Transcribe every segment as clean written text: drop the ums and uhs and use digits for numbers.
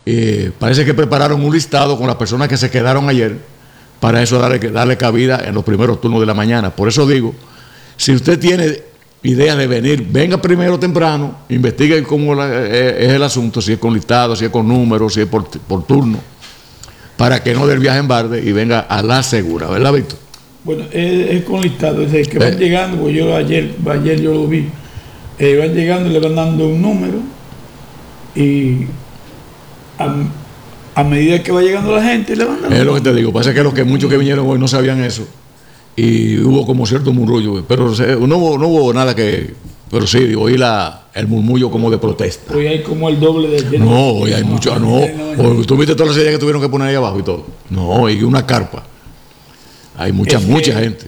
parece que prepararon un listado con las personas que se quedaron ayer, para eso darle cabida en los primeros turnos de la mañana. Por eso digo, si usted tiene idea de venir, venga primero temprano, investigue cómo es el asunto, si es con listado, si es con números, si es por turno, para que no dé el viaje en balde y venga a la segura, ¿verdad, Víctor? Bueno, es con listado, es decir, que van llegando, porque yo ayer yo lo vi, van llegando y le van dando un número, y a medida que va llegando la gente le van dando. Es lo que te digo, pasa que muchos que vinieron hoy no sabían eso, y hubo como cierto murmullo, pero no hubo nada que, pero sí, oí el murmullo como de protesta. Hoy hay como el doble de gente. No, hoy hay mucho, tú viste todas las sillas que tuvieron que poner ahí abajo y todo. No, y una carpa. Hay mucha gente.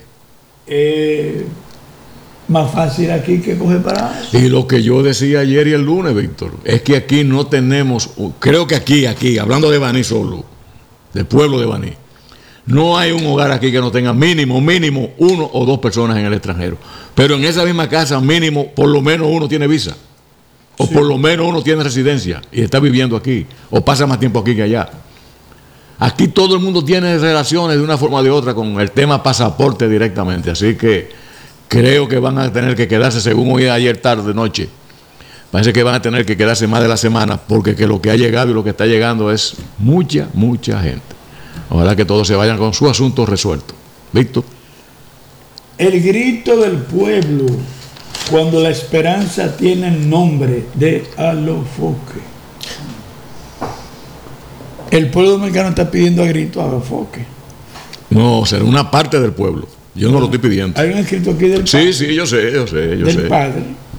Más fácil aquí que coger para eso. Y lo que yo decía ayer y el lunes, Víctor, es que aquí no tenemos, creo que aquí, hablando de Baní solo, del pueblo de Baní, no hay un hogar aquí que no tenga mínimo 1 o 2 personas en el extranjero. Pero en esa misma casa, mínimo, por lo menos uno tiene visa. O por lo menos uno tiene residencia y está viviendo aquí. O pasa más tiempo aquí que allá. Aquí todo el mundo tiene relaciones de una forma o de otra con el tema pasaporte directamente. Así que creo que van a tener que quedarse, según hoy ayer tarde, noche. Parece que van a tener que quedarse más de la semana, porque lo que ha llegado y lo que está llegando es mucha gente. Ojalá que todos se vayan con su asunto resuelto. Víctor. El grito del pueblo cuando la esperanza tiene el nombre de Alofoque. El pueblo dominicano está pidiendo a grito a Alofoque. No, será una parte del pueblo. Yo no lo estoy pidiendo. Hay un escrito aquí del padre. Sí, yo sé. Del padre.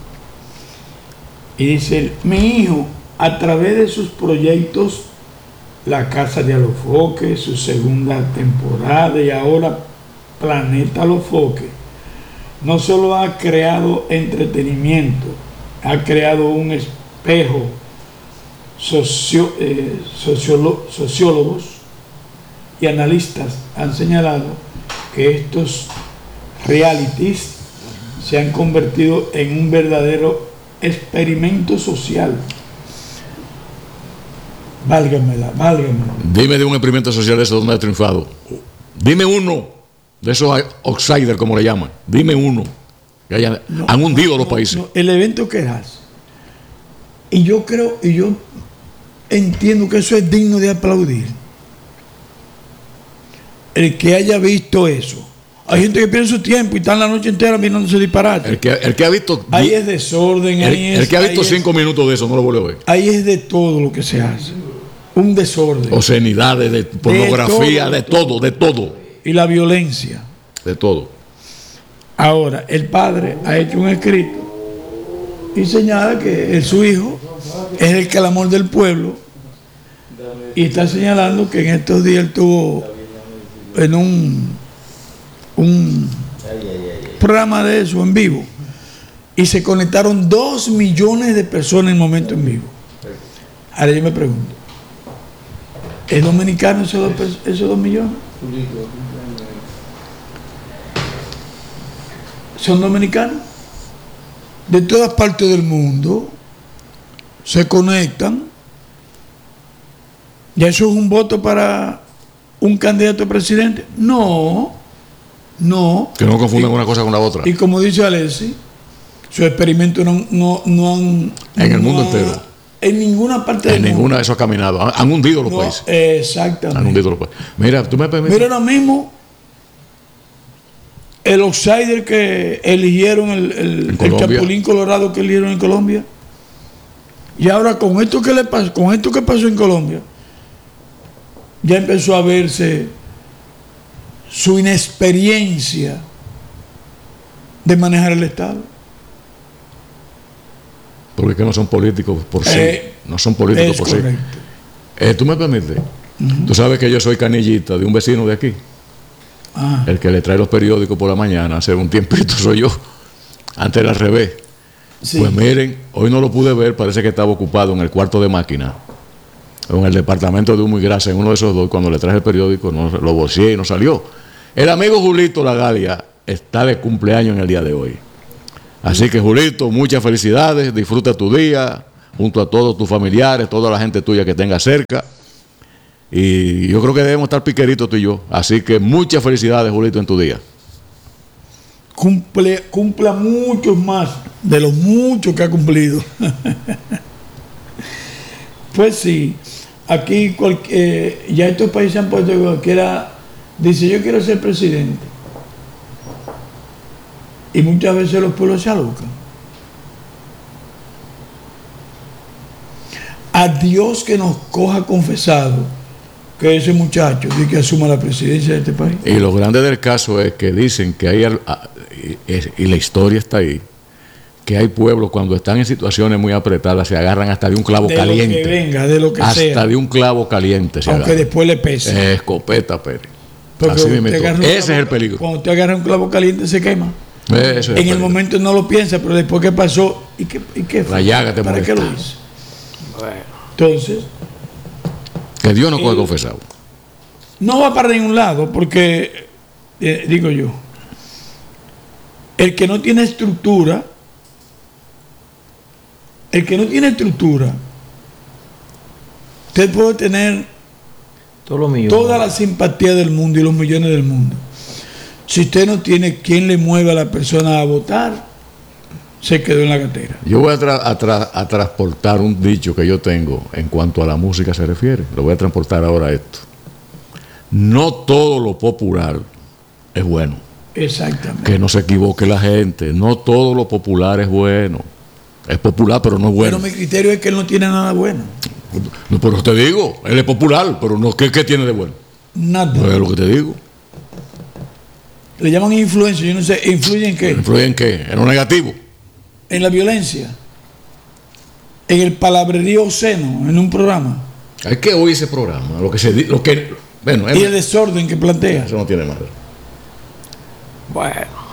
Y dice, mi hijo, a través de sus proyectos, La Casa de Alofoque, su segunda temporada y ahora Planeta Alofoque, no solo ha creado entretenimiento, ha creado un espejo. Sociólogos y analistas han señalado que estos realities se han convertido en un verdadero experimento social. Válgamela. Dime de un experimento social de eso donde ha triunfado. Dime uno de esos outsiders, como le llaman. Dime uno que han hundido los países. El evento que hace. Y yo entiendo que eso es digno de aplaudir. El que haya visto eso. Hay gente que pierde su tiempo y está la noche entera mirándose disparate. El que ha visto. Ahí es desorden. El que ha visto 5 minutos de eso no lo vuelve a ver. Ahí es de todo lo que se hace. Un desorden. Obscenidades, de pornografía, de todo. Y la violencia. De todo. Ahora, el padre ha hecho un escrito y señala que su hijo es el clamor del pueblo, y está señalando que en estos días él estuvo en un programa de eso en vivo y se conectaron 2 millones de personas en el momento en vivo. Ahora yo me pregunto, ¿es dominicano esos 2 millones? ¿Son dominicanos? De todas partes del mundo se conectan. ¿Ya eso es un voto para un candidato a presidente? No. Que no confundan una cosa con la otra. Y como dice Alessi, su experimento no han... En el mundo entero. En ninguna parte del mundo. En ninguna de eso ha caminado. Han hundido los países. Exactamente. Han hundido los países. Mira, tú me permites. Mira ahora mismo el outsider que eligieron, el Chapulín Colorado que eligieron en Colombia. Y ahora con esto que pasó en Colombia, ya empezó a verse su inexperiencia de manejar el Estado. Porque es que no son políticos por sí. No son políticos por correcto. Sí. ¿Tú me permites? Tú sabes que yo soy canillita de un vecino de aquí. El que le trae los periódicos por la mañana. Hace un tiempito soy yo. Antes era al revés. Sí. Pues miren, hoy no lo pude ver. Parece que estaba ocupado en el cuarto de máquina, o en el departamento de humo y grasa, en uno de esos dos. Cuando le traje el periódico, lo bolseé y no salió. El amigo Julito Lagalia está de cumpleaños en el día de hoy. Así que, Julito, muchas felicidades. Disfruta tu día. junto a todos tus familiares, toda la gente tuya que tenga cerca. Y yo creo que debemos estar piqueritos tú y yo. Así que muchas felicidades, Julito, en tu día. Cumpla muchos más de los muchos que ha cumplido. Pues sí, aquí ya estos países han puesto que cualquiera dice yo quiero ser presidente. Y muchas veces los pueblos se alocan. A Dios que nos coja confesado que ese muchacho dice que asuma la presidencia de este país. Y lo grande del caso es que dicen que hay, y la historia está ahí, que hay pueblos cuando están en situaciones muy apretadas se agarran hasta de un clavo caliente. De lo que venga, de lo que hasta sea. Hasta de un clavo caliente se aunque agarran. Después le pese. Escopeta, Pérez. Así ese es el peligro. Cuando te agarra un clavo caliente se quema. En el momento no lo piensa, pero después que pasó, ¿y qué fue? La llaga te ¿Para molesta. qué lo hizo? Bueno. Entonces, que Dios no puede confesar. No va para ningún lado, porque, digo yo, el que no tiene estructura, usted puede tener toda la simpatía del mundo y los millones del mundo. Si usted no tiene quien le mueva a la persona a votar, se quedó en la gatera. Yo voy a transportar un dicho que yo tengo en cuanto a la música se refiere. Lo voy a transportar ahora a esto. No todo lo popular es bueno. Exactamente. Que no se equivoque la gente. No todo lo popular es bueno. Es popular, pero no es bueno. Pero mi criterio es que él no tiene nada bueno. No, pero te digo, él es popular, pero no, ¿qué tiene de bueno? Nada. No es lo que te digo. Le llaman influencia, yo no sé, ¿influye en qué? ¿Influye en qué? En lo negativo. En la violencia. En el palabrerío obsceno, en un programa. Hay que oír ese programa, bueno, y el desorden que plantea. Eso no tiene madre. Bueno.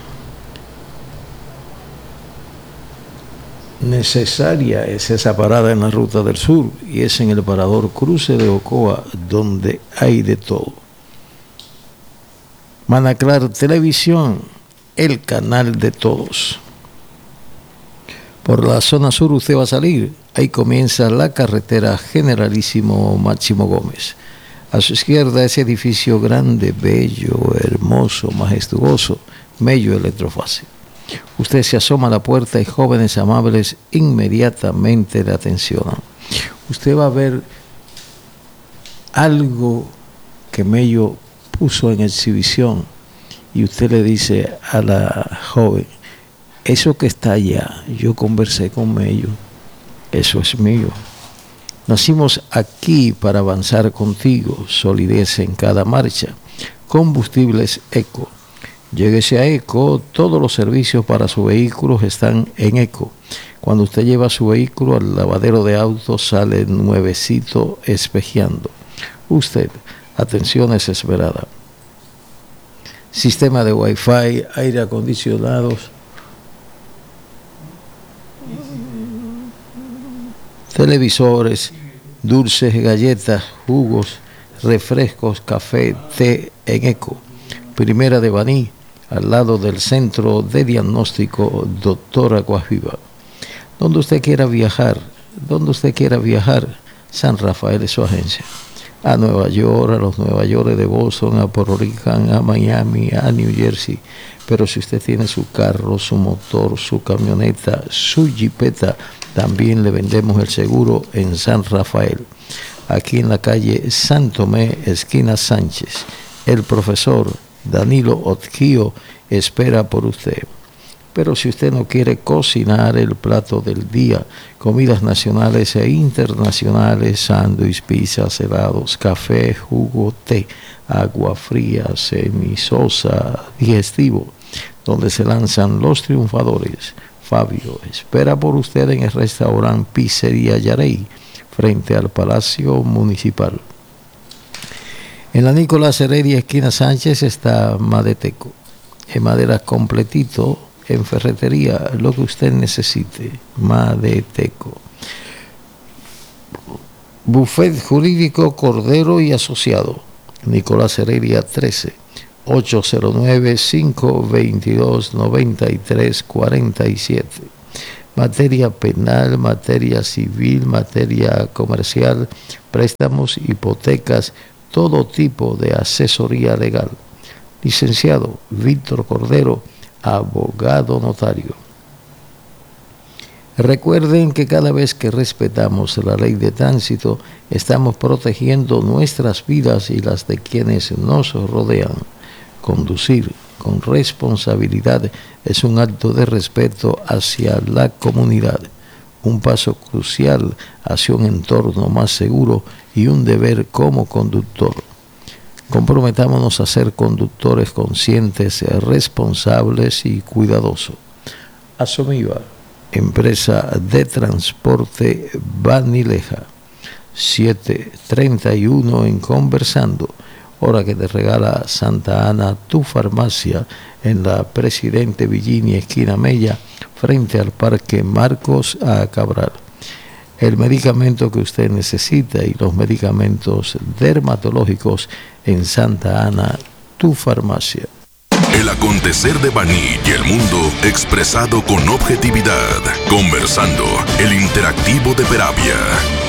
Necesaria es esa parada en la Ruta del Sur y es en el parador Cruce de Ocoa donde hay de todo. Manaclar Televisión, el canal de todos. Por la zona sur usted va a salir, ahí comienza la carretera Generalísimo Máximo Gómez. A su izquierda ese edificio grande, bello, hermoso, majestuoso, Mello Electrofácil. Usted se asoma a la puerta y jóvenes amables inmediatamente le atencionan. Usted va a ver algo que Mello puso en exhibición y usted le dice a la joven, eso que está allá, yo conversé con Mello, eso es mío. Nacimos aquí para avanzar contigo, solidez en cada marcha, combustibles Eco. Lléguese a Eco, todos los servicios para su vehículo están en Eco. Cuando usted lleva su vehículo al lavadero de autos, sale nuevecito espejeando. Usted, atención desesperada. Sistema de Wi-Fi, aire acondicionados, televisores, dulces, galletas, jugos, refrescos, café, té en Eco. Primera de Baní, al lado del Centro de Diagnóstico Doctora Guajiba. Donde usted quiera viajar, San Rafael es su agencia. A Nueva York, a los Nueva York de Boston, a Puerto Rican, a Miami, a New Jersey. Pero si usted tiene su carro, su motor, su camioneta, su jipeta, también le vendemos el seguro en San Rafael. Aquí en la calle San Tomé, esquina Sánchez. El profesor Danilo Otquio espera por usted. Pero si usted no quiere cocinar el plato del día, comidas nacionales e internacionales, sándwich, pizzas, helados, café, jugo, té, agua fría, semisosa, digestivo, donde se lanzan los triunfadores. Fabio espera por usted en el restaurante Pizzería Yarey, frente al Palacio Municipal. En la Nicolás Heredia, esquina Sánchez, está Madeteco. En madera completito, en ferretería, lo que usted necesite. Madeteco. Buffet Jurídico Cordero y Asociado. Nicolás Heredia 13. 809-522-9347. materia penal, materia civil, materia comercial, préstamos, hipotecas, todo tipo de asesoría legal. Licenciado Víctor Cordero, abogado notario. Recuerden que cada vez que respetamos la ley de tránsito, estamos protegiendo nuestras vidas y las de quienes nos rodean. Conducir con responsabilidad es un acto de respeto hacia la comunidad, un paso crucial hacia un entorno más seguro y un deber como conductor. Comprometámonos a ser conductores conscientes, responsables y cuidadosos. Asomiva, empresa de transporte Banileja, 7:31 en Conversando, hora que te regala Santa Ana, tu farmacia, en la Presidente Villini, esquina Mella, frente al Parque Marcos A. Cabral. El medicamento que usted necesita y los medicamentos dermatológicos en Santa Ana, tu farmacia. El acontecer de Baní y el mundo expresado con objetividad. Conversando, el interactivo de Peravia.